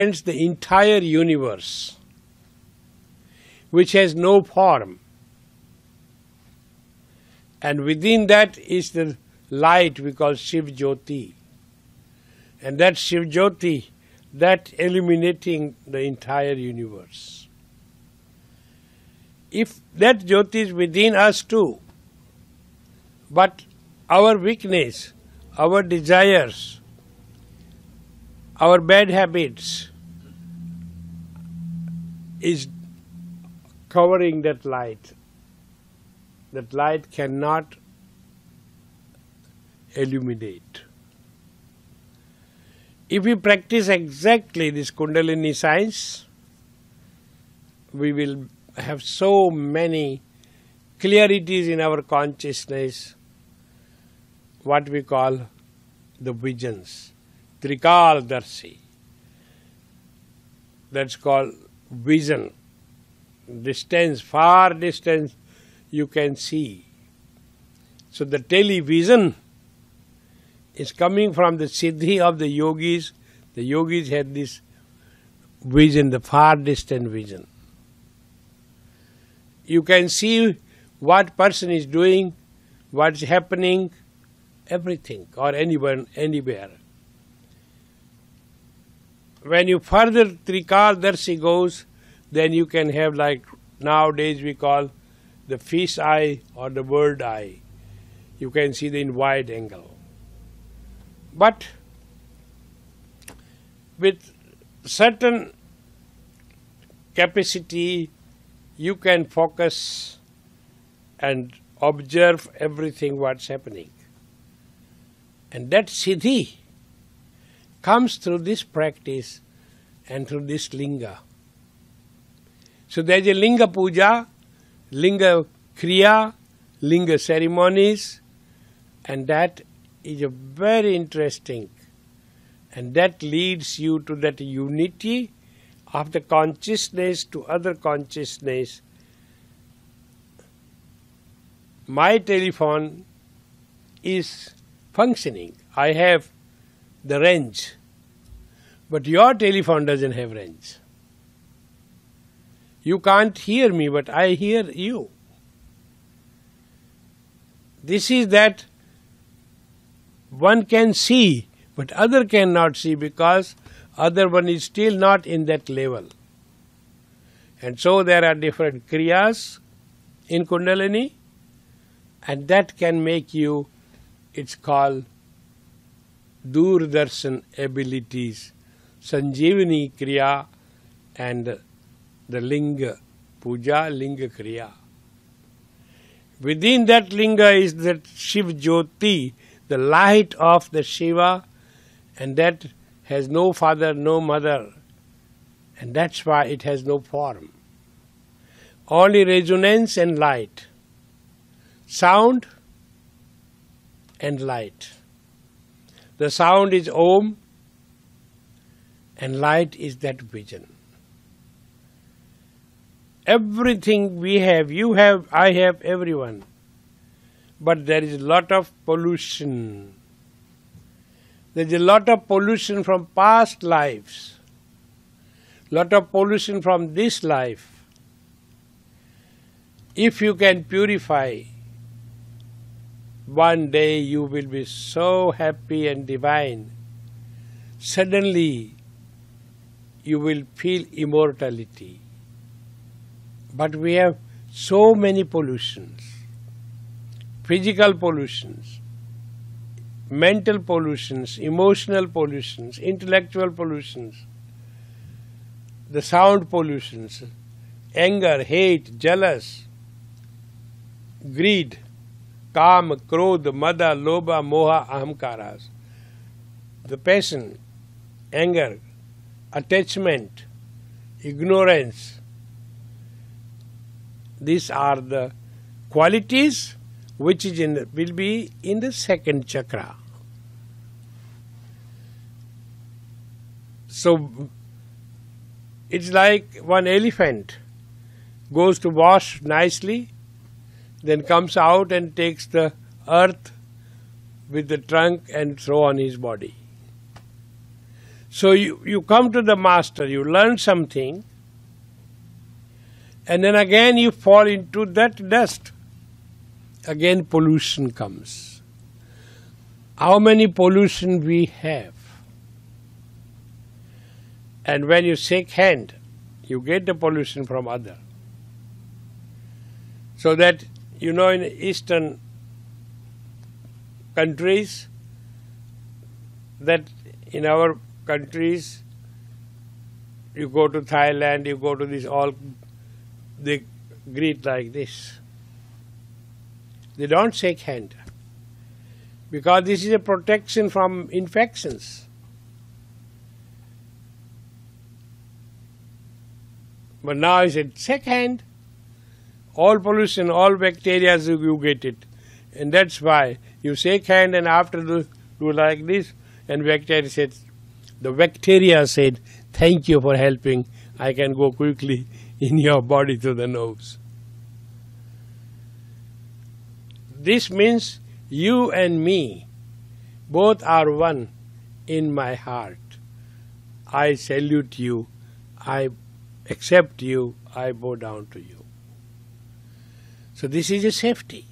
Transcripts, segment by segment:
the entire universe, which has no form. And within that is the light we call Shiv Jyoti. And that Shiv Jyoti, that illuminating the entire universe. If that Jyoti is within us too, but our weakness, our desires, our bad habits is covering that light. That light cannot illuminate. If we practice exactly this Kundalini science, we will have so many clarities in our consciousness, what we call the visions, Trikal Darshi. That's called vision. Distance, far distance you can see. So the television is coming from the siddhi of the yogis. The yogis had this vision, the far distant vision. You can see what person is doing, what's happening, everything, or anyone, anywhere. When you further Trikaldarshi goes, then you can have, like nowadays we call the fish eye or the bird eye. You can see in wide angle. But with certain capacity, you can focus and observe everything what's happening. And that siddhi comes through this practice and through this linga. So there is a linga puja, linga kriya, linga ceremonies, and that is a very interesting, and that leads you to that unity of the consciousness to other consciousness. My telephone is functioning. I have the range, but your telephone doesn't have range. You can't hear me, but I hear you. This is that one can see, but other cannot see, because other one is still not in that level. And so there are different kriyas in Kundalini, and that can make you, it's called Durdarshan abilities, Sanjeevani kriya and the linga puja, linga kriya. Within that linga is that Shiv Jyoti, the light of the Shiva, and that has no father, no mother, and that's why it has no form. Only resonance and light, sound and light. The sound is Om, and light is that vision. Everything we have, you have, I have, everyone. But there is a lot of pollution. There is a lot of pollution from past lives. Lot of pollution from this life. If you can purify, one day you will be so happy and divine. Suddenly you will feel immortality. But we have so many pollutions. Physical pollutions, mental pollutions, emotional pollutions, intellectual pollutions, the sound pollutions, anger, hate, jealous, greed, Kama, Krodha, Mada, Lobha, Moha, Ahamkaras. The passion, anger, attachment, ignorance. These are the qualities which is will be in the second chakra. So it's like one elephant goes to wash nicely, then comes out and takes the earth with the trunk and throw on his body. So you come to the master, you learn something, and then again you fall into that dust. Again pollution comes. How many pollution we have? And when you shake hand, you get the pollution from other. So that, in Eastern countries, that in our countries, you go to Thailand, you go to this, all they greet like this. They don't shake hand because this is a protection from infections. But now I said, shake hand. All pollution, all bacteria, you get it. And that's why you shake hand and after do like this, and the bacteria said, thank you for helping. I can go quickly in your body to the nose. This means you and me, both are one in my heart. I salute you. I accept you. I bow down to you. So this is a safety.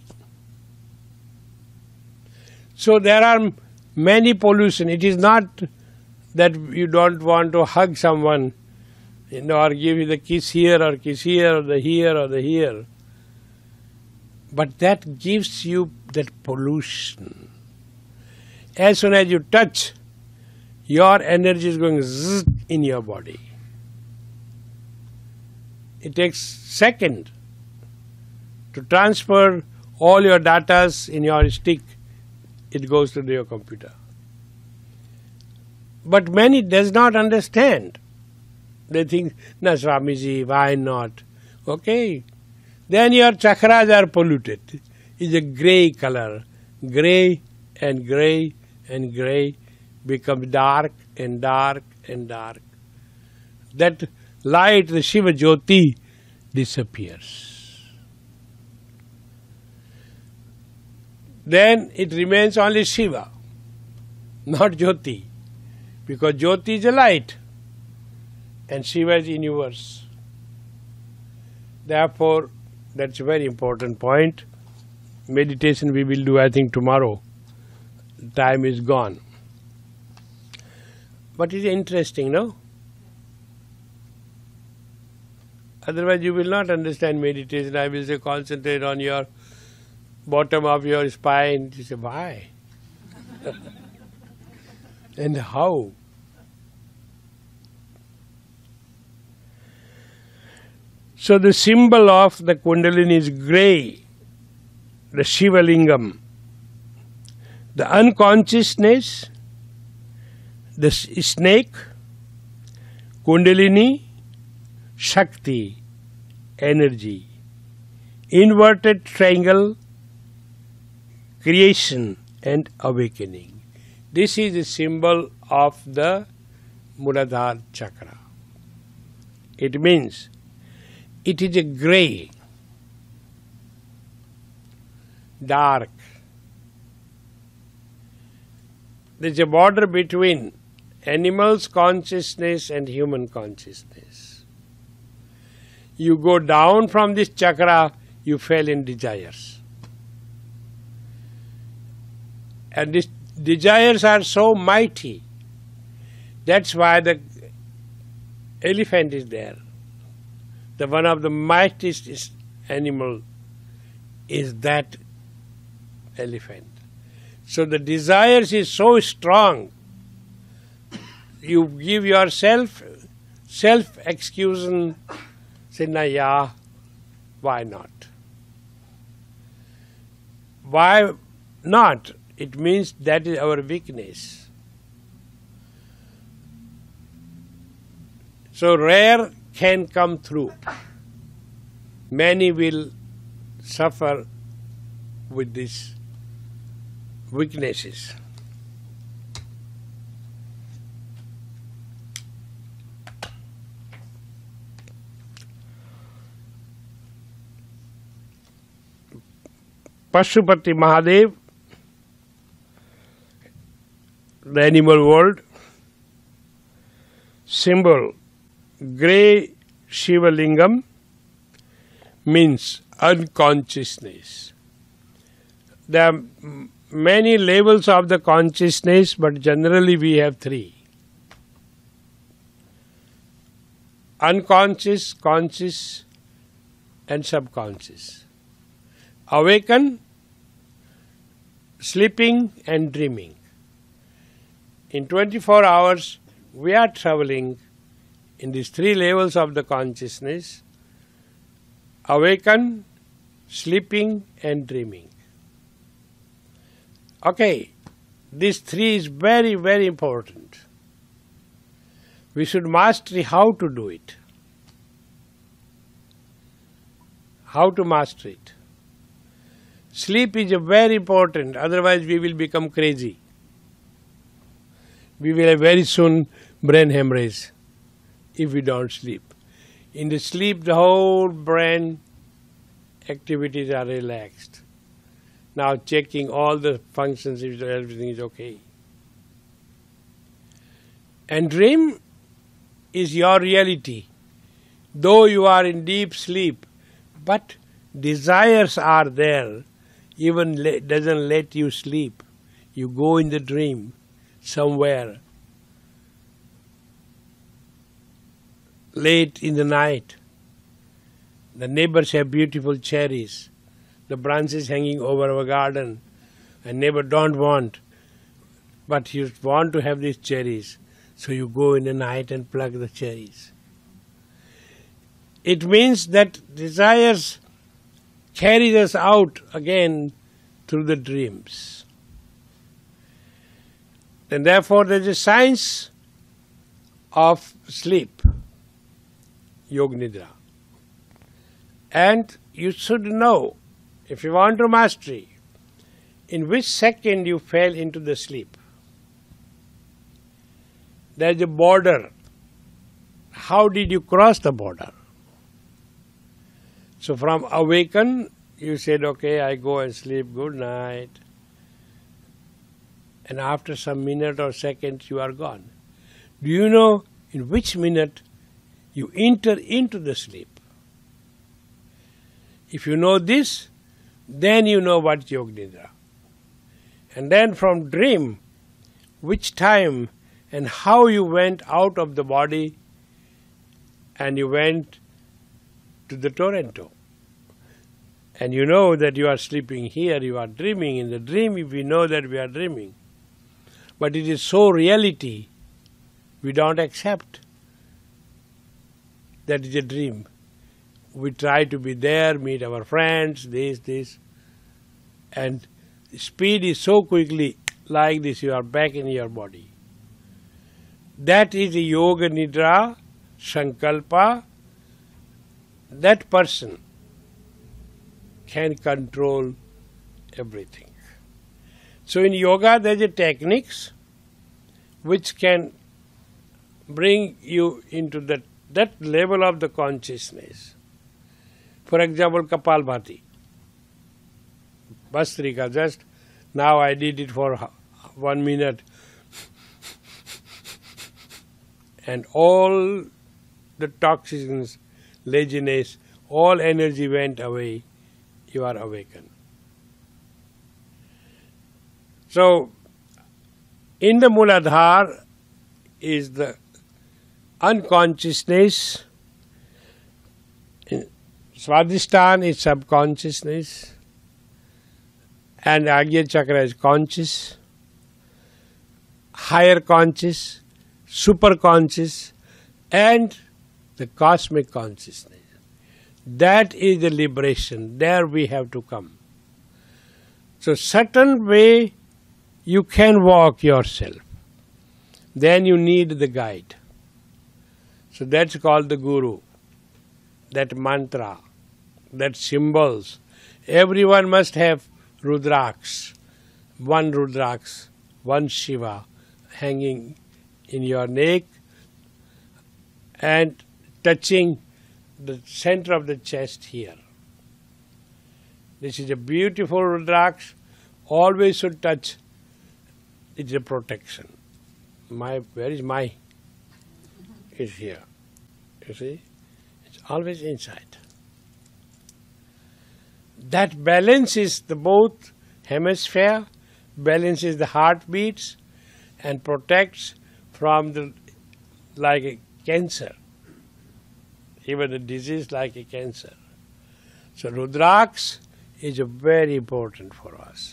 So there are many pollution. It is not that you don't want to hug someone, or give you the kiss here or kiss here or the here or the here. But that gives you that pollution. As soon as you touch, your energy is going zzz in your body. It takes second to transfer all your data in your stick. It goes to your computer. But many does not understand. They think, no, Swamiji, why not? Okay. Then your chakras are polluted. It's a grey color. Grey and grey and grey becomes dark and dark and dark. That light, the Shiva Jyoti, disappears. Then it remains only Shiva, not Jyoti. Because Jyoti is a light and Shiva is universe. Therefore, that's a very important point. Meditation we will do, I think, tomorrow. Time is gone. But it's interesting, no? Otherwise you will not understand meditation. I will say concentrate on your bottom of your spine. You say, why? And how? So the symbol of the Kundalini is grey, the Shiva Lingam. The unconsciousness, the snake, Kundalini, Shakti, energy. Inverted triangle, creation and awakening. This is the symbol of the Muladhara chakra. It means it is a grey, dark. There is a border between animal's consciousness and human consciousness. You go down from this chakra, you fell in desires. And these desires are so mighty. That's why the elephant is there. The one of the mightiest animal is that elephant. So the desires is so strong. You give yourself self-excuse, say, nah, yeah, why not? Why not? It means that is our weakness. So rare can come through. Many will suffer with these weaknesses. Pashupati Mahadev, the animal world, symbol, grey Shiva Lingam, means unconsciousness. There are many levels of the consciousness, but generally we have three. Unconscious, conscious, and subconscious. Awaken, sleeping, and dreaming. In 24 hours, we are traveling in these three levels of the consciousness: awaken, sleeping, and dreaming. Okay, these three is very, very important. We should master how to do it. How to master it. Sleep is very important, otherwise we will become crazy. We will have very soon brain hemorrhage if we don't sleep. In the sleep, the whole brain activities are relaxed. Now checking all the functions, if everything is okay. And dream is your reality. Though you are in deep sleep, but desires are there, even doesn't let you sleep. You go in the dream somewhere late in the night. The neighbors have beautiful cherries, the branches hanging over our garden, and neighbor don't want, but you want to have these cherries, so you go in the night and pluck the cherries. It means that desires carry us out again through the dreams. And therefore there is a science of sleep, Yoga Nidra. And you should know, if you want to mastery, in which second you fell into the sleep. There is a border. How did you cross the border? So from awaken, you said, okay, I go and sleep, good night. And after some minute or seconds, you are gone. Do you know in which minute you enter into the sleep? If you know this, then you know what Yoga Nidra. And then from dream, which time and how you went out of the body and you went to the Toronto. And you know that you are sleeping here, you are dreaming. In the dream, we know that we are dreaming. But it is so reality, we don't accept that is a dream. We try to be there, meet our friends, this. And speed is so quickly like this, you are back in your body. That is a Yoga Nidra, Sankalpa. That person can control everything. So in yoga there is a techniques which can bring you into that level of the consciousness. For example, Kapalbhati. Bhastrika, just now I did it for 1 minute. And all the toxins, laziness, all energy went away. You are awakened. So, in the Muladhara is the unconsciousness. Swadhisthana is subconsciousness. And Agya Chakra is conscious. Higher conscious, super conscious, and the cosmic consciousness. That is the liberation. There we have to come. So certain way you can walk yourself. Then you need the guide. So that's called the Guru. That mantra, that symbols. Everyone must have Rudraks. One Shiva hanging in your neck and touching the center of the chest here. This is a beautiful Rudraksh. Always should touch. It's a protection. Where is my? is here. You see? It's always inside. That balances the both hemisphere, balances the heartbeats, and protects from the like a cancer, even a disease like a cancer. So Rudraksh is very important for us.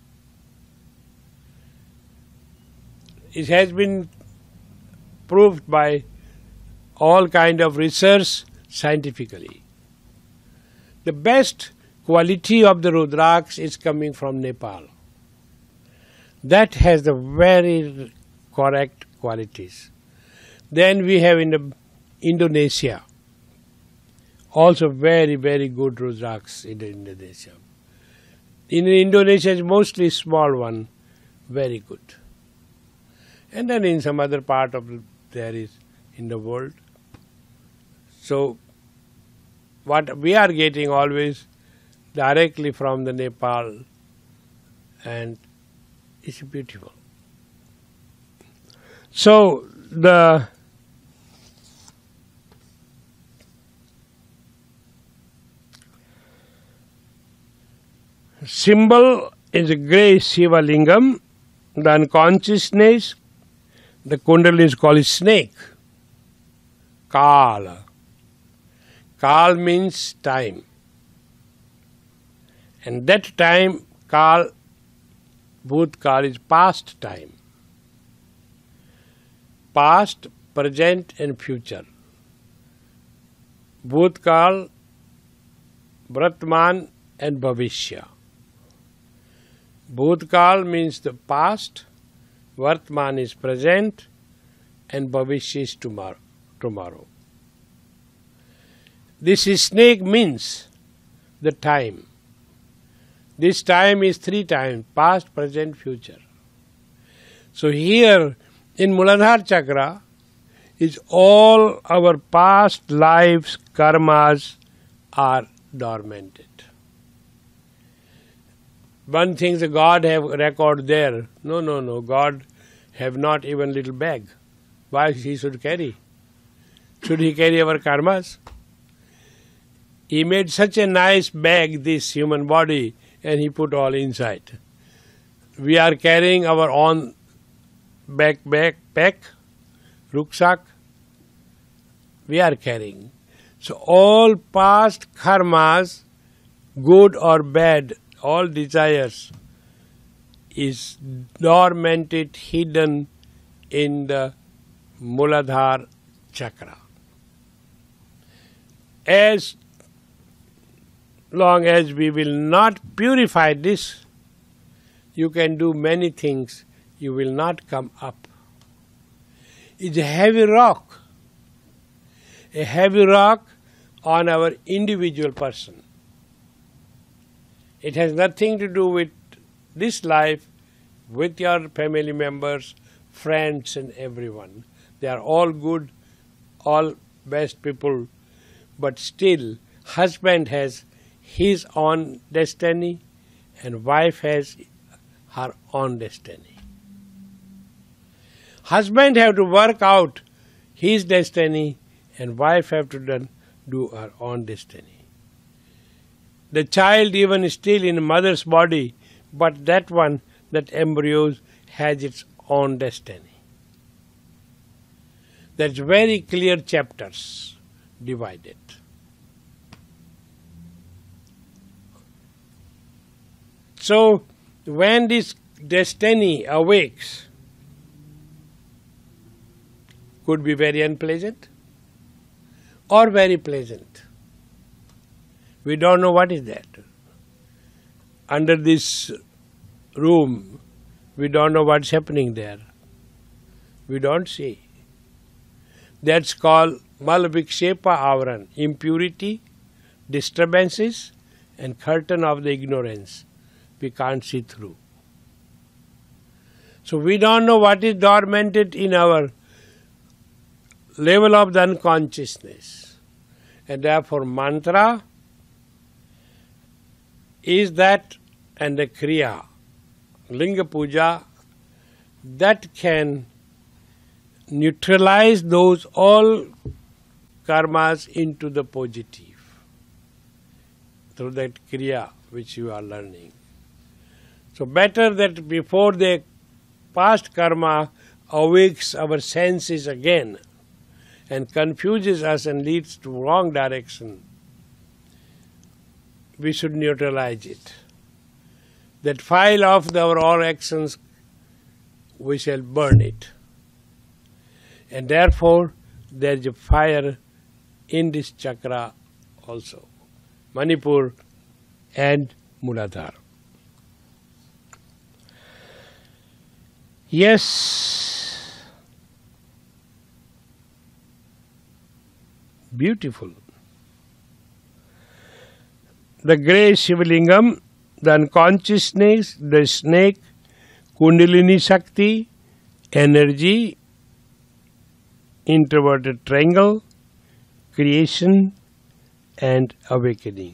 It has been proved by all kind of research scientifically. The best quality of the Rudraksh is coming from Nepal. That has the very correct qualities. Then we have in Indonesia, also very, very good Rudraksh in Indonesia. In Indonesia is mostly small one, very good. And then in some other part of there is in the world. So what we are getting always directly from the Nepal, and it's beautiful. So the symbol is a grey Shiva Lingam. The unconsciousness, the Kundalini is called snake. Kala. Kal means time. And that time, Kal, Bhutkal is past time. Past, present and future. Bhutkal, Vartman and Bhavishya. Bhutkal means the past, Vartman is present, and Bhavishya is tomorrow. This snake means the time. This time is 3 times, past, present, future. So here in Muladhara Chakra is all our past lives, karmas are dormanted. One thing the God have record there. No. God have not even little bag. Why he should carry? Should he carry our karmas? He made such a nice bag, this human body, and he put all inside. We are carrying our own backpack, rucksack. We are carrying. So all past karmas, good or bad, all desires is dormanted, hidden in the Muladhara Chakra. As long as we will not purify this, you can do many things, you will not come up. It's a heavy rock on our individual person. It has nothing to do with this life, with your family members, friends and everyone. They are all good, all best people, but still husband has his own destiny and wife has her own destiny. Husband have to work out his destiny and wife have to do her own destiny. The child even is still in mother's body, but that embryo has its own destiny. That's very clear chapters divided. So when this destiny awakes, could be very unpleasant or very pleasant. We don't know what is that. Under this room, we don't know what's happening there. We don't see. That's called Malvikshepa Avaran, impurity, disturbances, and curtain of the ignorance. We can't see through. So we don't know what is dormanted in our level of the unconsciousness. And therefore mantra is that, and the kriya, linga puja, that can neutralize those all karmas into the positive through that kriya which you are learning. So better that before the past karma awakes our senses again and confuses us and leads to wrong direction, we should neutralize it. That file of our all actions, we shall burn it. And therefore, there is a fire in this chakra also, Manipur and Muladhara. Yes, beautiful. The grey Shivalingam, the unconsciousness, the snake, Kundalini Shakti, energy, introverted triangle, creation and awakening.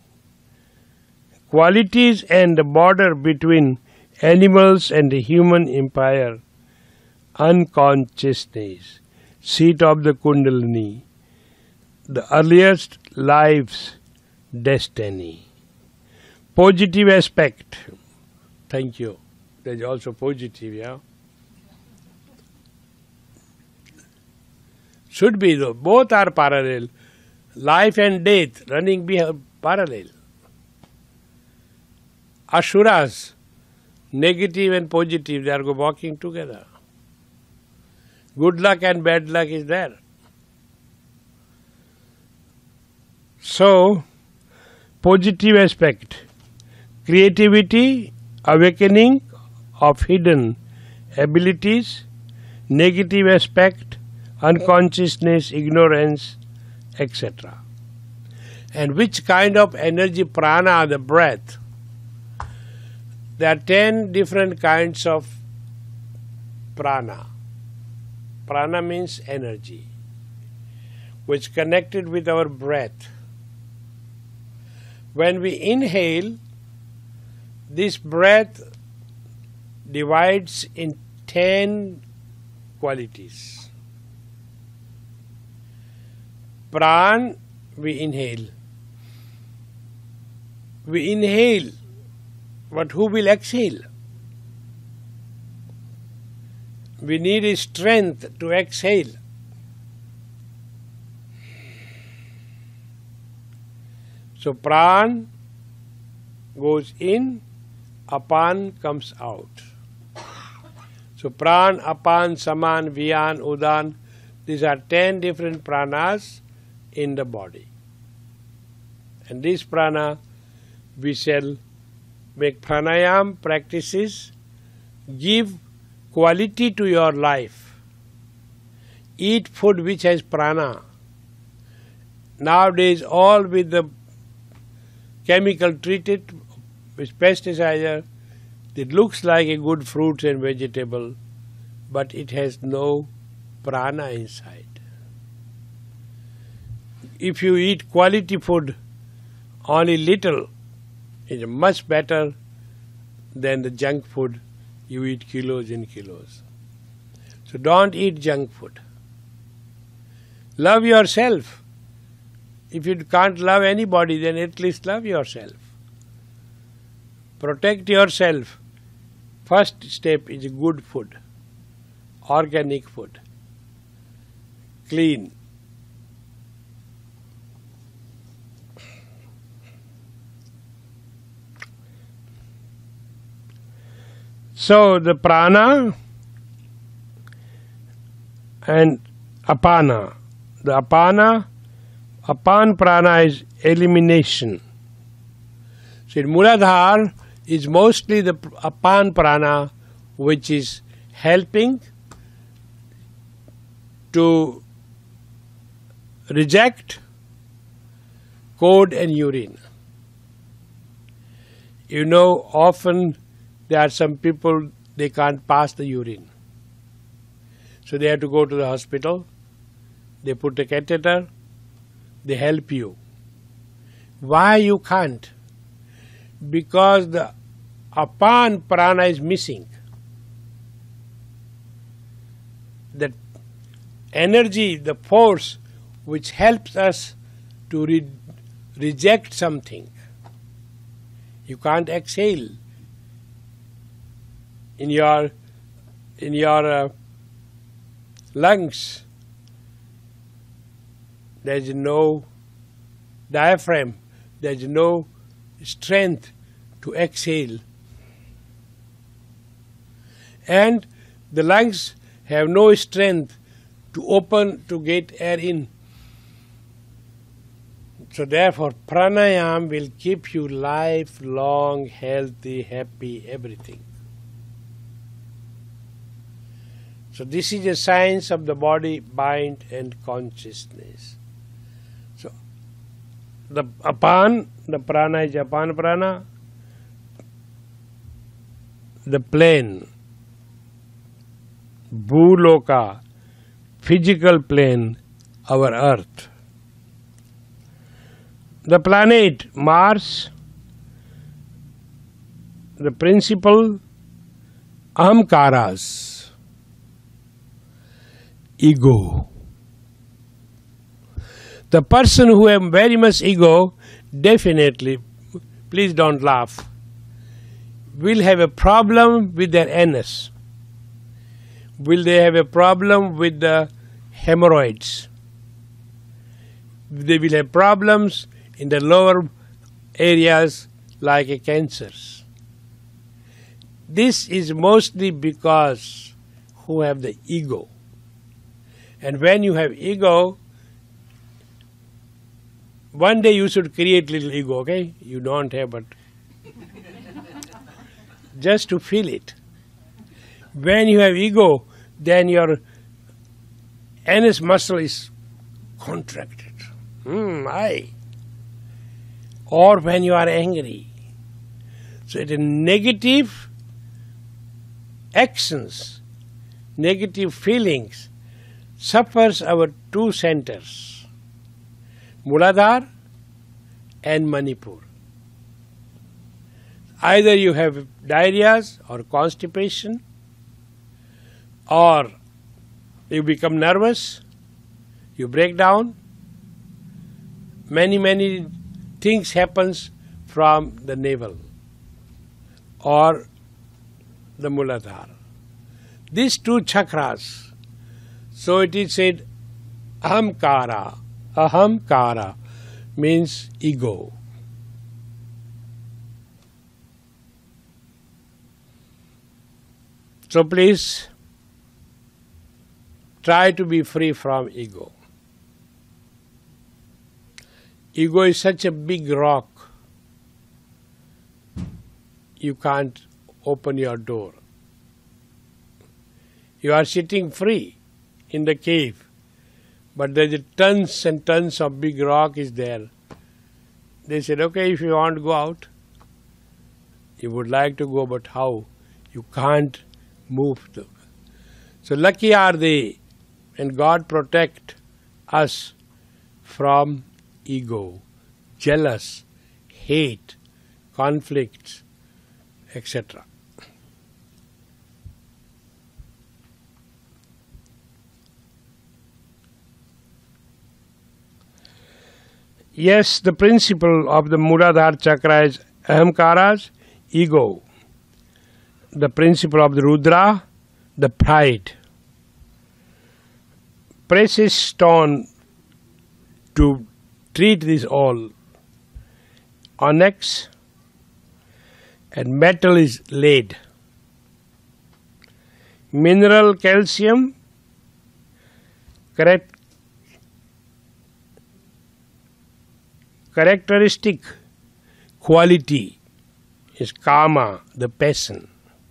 Qualities and the border between animals and the human empire, unconsciousness, seat of the Kundalini, the earliest life's destiny. Positive aspect. Thank you. There is also positive, yeah? Should be though. Both are parallel. Life and death running parallel. Asuras, negative and positive, they are walking together. Good luck and bad luck is there. So, positive aspect, creativity, awakening of hidden abilities, negative aspect, unconsciousness, ignorance, etc. And which kind of energy, prana, the breath? There are 10 different kinds of prana. Prana means energy, which connected with our breath. When we inhale, this breath divides in 10 qualities. Pran, we inhale. We inhale, but who will exhale? We need a strength to exhale. So pran goes in, apan comes out. So pran, apan, saman, vyan, udan, these are 10 different pranas in the body. And this prana, we shall make pranayam practices, give quality to your life. Eat food which has prana. Nowadays all with the chemical treated with pesticides, it looks like a good fruit and vegetable, but it has no prana inside. If you eat quality food, only little, is much better than the junk food. You eat kilos and kilos. So don't eat junk food. Love yourself. If you can't love anybody, then at least love yourself. Protect yourself. First step is good food, organic food, clean. So the prana and apana. The apan prana is elimination. So in Muladhara is mostly the apan prana which is helping to reject code and urine. You know, often there are some people, they can't pass the urine. So they have to go to the hospital, they put a catheter, they help you. Why you can't? Because the apan prana is missing. That energy, the force which helps us to reject something. You can't exhale in your lungs. There is no diaphragm. There is no strength to exhale. And the lungs have no strength to open to get air in. So therefore, pranayam will keep you lifelong, healthy, happy, everything. So this is a science of the body, mind and consciousness. So the apan, the prana is apan prana, the plane, bhuloka, physical plane, our earth. The planet Mars, the principle ahamkaras, ego. The person who has very much ego, definitely, please don't laugh, will have a problem with their anus. Will they have a problem with the hemorrhoids? They will have problems in the lower areas like cancers. This is mostly because who have the ego. And when you have ego, one day you should create little ego, okay? You don't have, but just to feel it. When you have ego, then your anus muscle is contracted. Or when you are angry. So it is negative actions, negative feelings suffers our two centers, Muladhara and Manipur. Either you have diarrheas or constipation, or you become nervous, you break down. Many things happens from the navel or the Muladhara. These two chakras. So it is said ahamkara. Ahamkara means ego. So please try to be free from ego. Ego is such a big rock, you can't open your door. You are sitting free in the cave, but there is tons and tons of big rock is there. They said, okay, if you want to go out, you would like to go, but how? You can't move them. So lucky are they, and God protect us from ego, jealous, hate, conflicts, etc. Yes, the principle of the Muladhara chakra is ahamkaras, ego. The principle of the Rudra, the pride. Precious stone to treat this all. Onyx and metal is lead. Mineral calcium, characteristic quality is kama, the passion.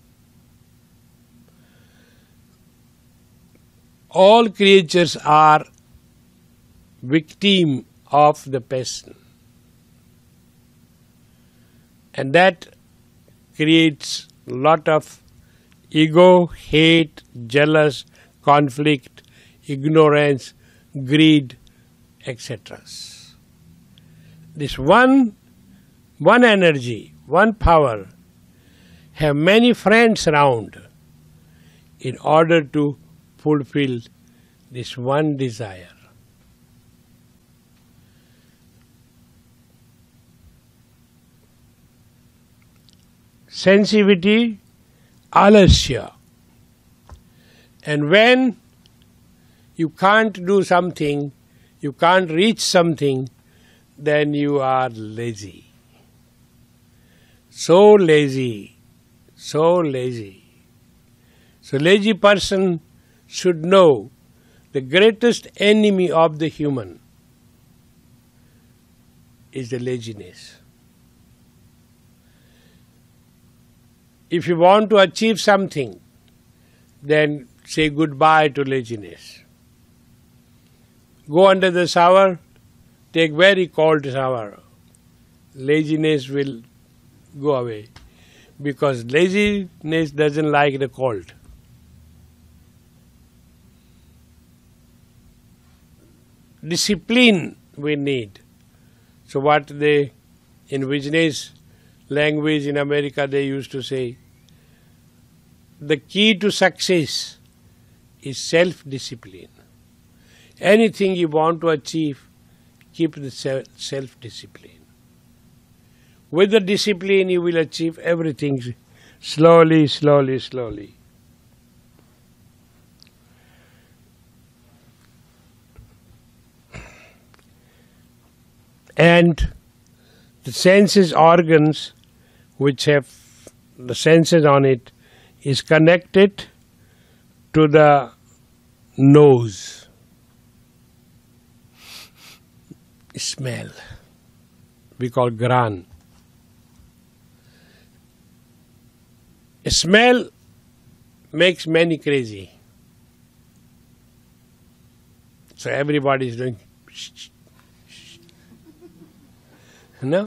All creatures are victim of the passion, and that creates a lot of ego, hate, jealous, conflict, ignorance, greed, etc. This one energy, one power, have many friends around in order to fulfill this one desire. Sensitivity, alasya. And when you can't do something, you can't reach something, then you are lazy. So lazy, so lazy. So lazy person should know the greatest enemy of the human is the laziness. If you want to achieve something, then say goodbye to laziness. Go under the shower, take very cold shower. Laziness will go away because laziness doesn't like the cold. Discipline we need. So what they, in business language in America, they used to say, the key to success is self-discipline. Anything you want to achieve, keep the self-discipline. With the discipline, you will achieve everything slowly, slowly, slowly. And the senses organs which have the senses on it is connected to the nose. Smell. We call gran. Smell makes many crazy. So everybody is doing no?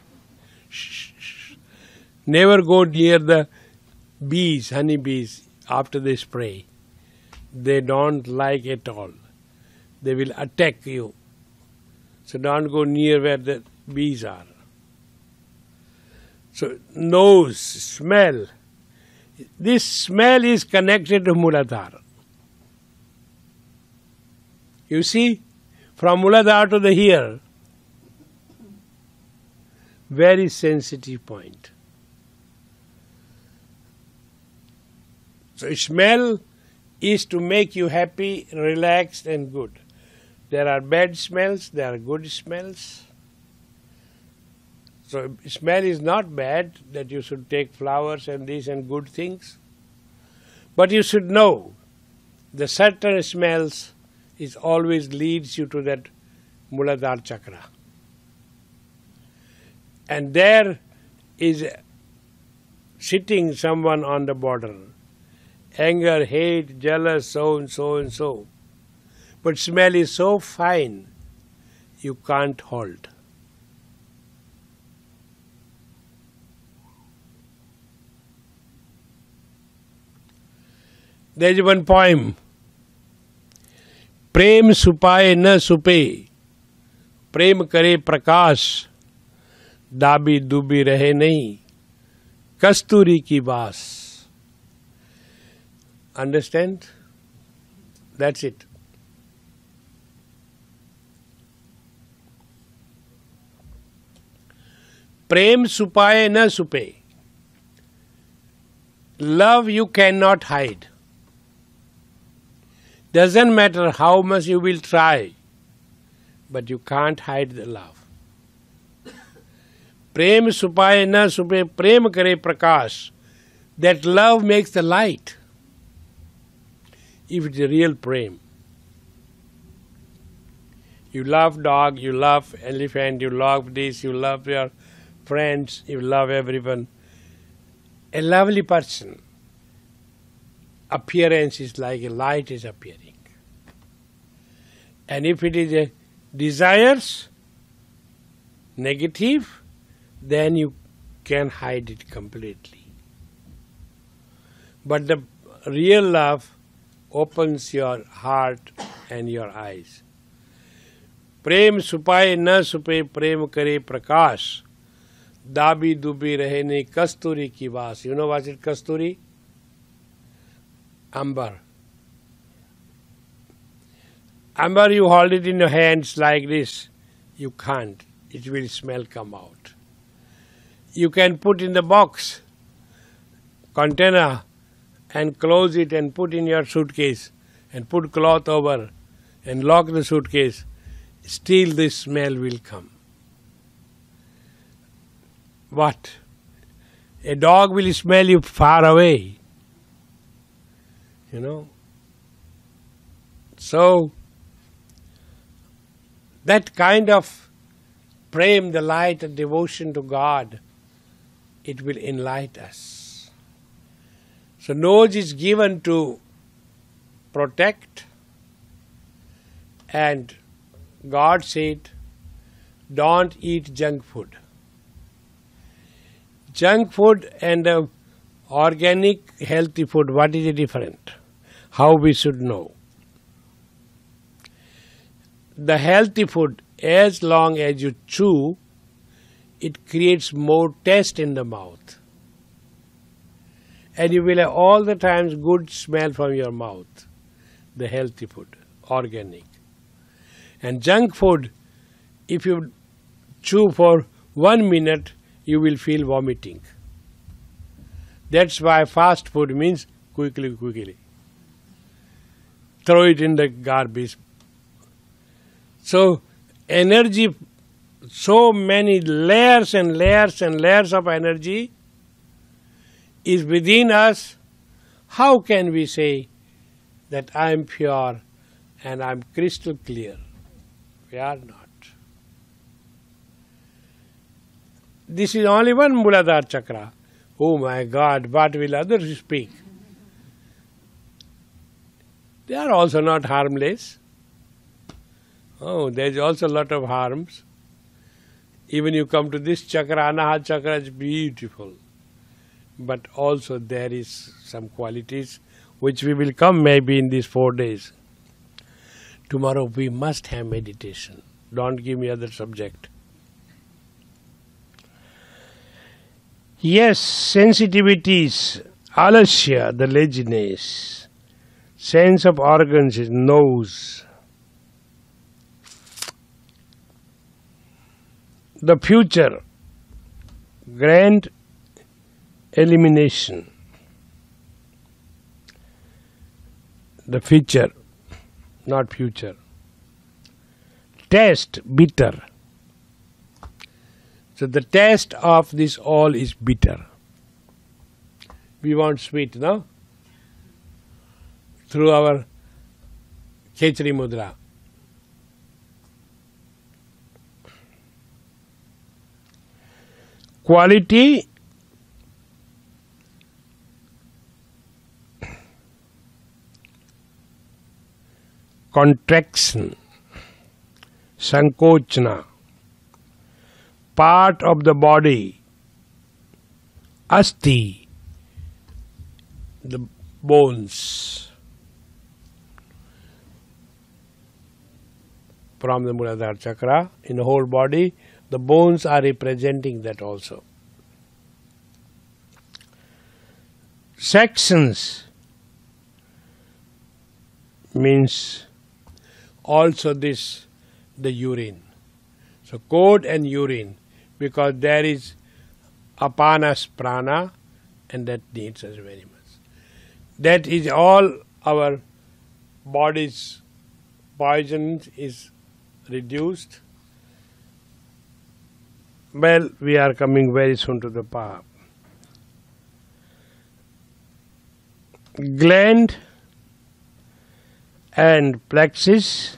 Never go near the bees, honey bees, after they spray. They don't like at all. They will attack you. So don't go near where the bees are. So nose, smell. This smell is connected to Muladhara. You see, from Muladhara to the here, very sensitive point. So smell is to make you happy, relaxed and good. There are bad smells, there are good smells. So smell is not bad that you should take flowers and these and good things. But you should know the certain smells is always leads you to that Muladhara chakra. And there is sitting someone on the border. Anger, hate, jealous, so and so and so. But smell is so fine, you can't hold. There is one poem. Prem supaye na supe, prem kare prakash, दाबी दुबी रहे नहीं, कस्तूरी की बास. Understand? That's it. Prem supaye na supe. Love you cannot hide. Doesn't matter how much you will try, but you can't hide the love. Prem supaye na supe, prem kare prakash. That love makes the light. If it's a real prem. You love dog, you love elephant, you love this, you love your friends, you love everyone. A lovely person. Appearance is like a light is appearing. And if it is a desires, negative, then you can hide it completely. But the real love opens your heart and your eyes. Prem supaye na supe, prem kare prakash, dabi dubi rahe nahi, kasturi ki vaas. You know what is kasturi? Amber. Amber, you hold it in your hands like this. You can't. It will smell come out. You can put in the box, container, and close it and put in your suitcase and put cloth over and lock the suitcase. Still this smell will come. What? A dog will smell you far away. You know. So, that kind of prem, the light and devotion to God, it will enlighten us. So nose is given to protect, and God said, don't eat junk food. Junk food and organic healthy food, what is the difference? How we should know? The healthy food, as long as you chew, it creates more taste in the mouth. And you will have all the times good smell from your mouth. The healthy food, organic. And junk food, if you chew for 1 minute, you will feel vomiting. That's why fast food means quickly. Throw it in the garbage. So, energy, so many layers and layers and layers of energy is within us. How can we say that I am pure and I am crystal clear? We are not. This is only one Muladhara chakra. Oh my God, what will others speak? They are also not harmless. Oh, there is also a lot of harms. Even you come to this chakra, Anahata chakra is beautiful. But also there is some qualities which we will come maybe in these 4 days. Tomorrow we must have meditation. Don't give me other subject. Yes, sensitivities, alasya, the laziness, sense of organs is nose. The future, grand elimination. The future, not future. Taste, bitter. So the taste of this all is bitter. We want sweet, no? Through our Khechari Mudra. Quality, contraction, sankochana, part of the body, asti, the bones, from the Muladhara chakra, in the whole body, the bones are representing that also. Sections means also this, the urine. So code and urine, because there is apanas prana and that needs us very much. That is all our body's poison is reduced. Well, we are coming very soon to the path. Gland and plexus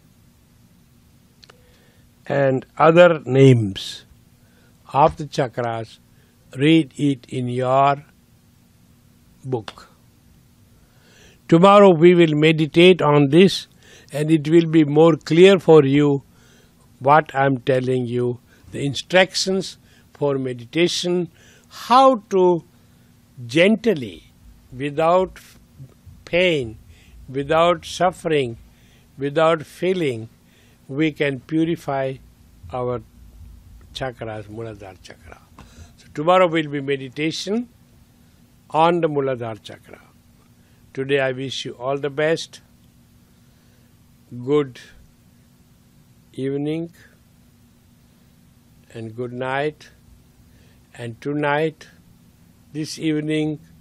and other names of the chakras, read it in your book. Tomorrow we will meditate on this and it will be more clear for you what I am telling you, the instructions for meditation, how to gently, without pain, without suffering, without feeling, we can purify our chakras, Muladhara chakra. So tomorrow will be meditation on the Muladhara chakra. Today I wish you all the best. good evening and good night. And tonight, this evening,